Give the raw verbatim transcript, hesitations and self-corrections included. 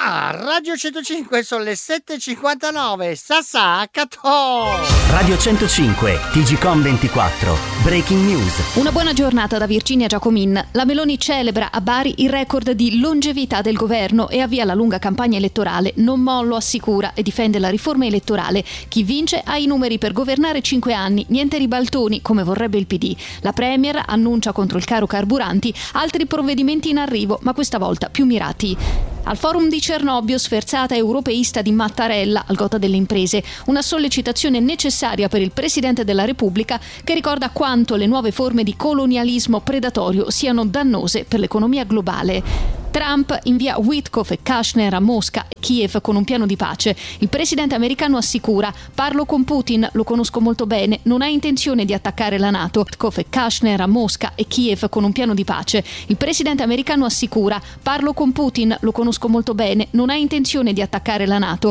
Ah, Radio centocinque sono le sette e cinquantanove. Sasà, catò! Radio centocinque, T G Com ventiquattro, Breaking News. Una buona giornata da Virginia Giacomin. La Meloni celebra a Bari il record di longevità del governo e avvia la lunga campagna elettorale. Non mollo, assicura, e difende la riforma elettorale. Chi vince ha i numeri per governare cinque anni, niente ribaltoni come vorrebbe il P D. La Premier annuncia contro il caro carburanti altri provvedimenti in arrivo, ma questa volta più mirati. Al forum di Cernobbio, sferzata europeista di Mattarella al Gotha delle Imprese, una sollecitazione necessaria per il Presidente della Repubblica che ricorda quanto le nuove forme di colonialismo predatorio siano dannose per l'economia globale. Trump invia Witkoff e Kushner a Mosca e Kiev con un piano di pace. Il presidente americano assicura: parlo con Putin, lo conosco molto bene, non ha intenzione di attaccare la NATO. Witkoff e Kushner a Mosca e Kiev con un piano di pace. Il presidente americano assicura: parlo con Putin, lo conosco molto bene, non ha intenzione di attaccare la NATO.